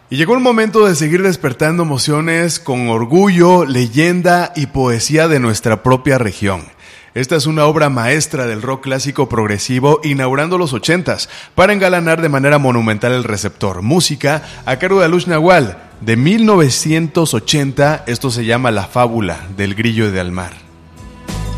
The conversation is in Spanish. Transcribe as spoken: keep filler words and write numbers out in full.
Y llegó el momento de seguir despertando emociones con orgullo, leyenda y poesía de nuestra propia región. Esta es una obra maestra del rock clásico progresivo inaugurando los ochentas para engalanar de manera monumental el receptor. Música a cargo de Alush Nahual de mil novecientos ochenta, esto se llama La Fábula del Grillo de Almar.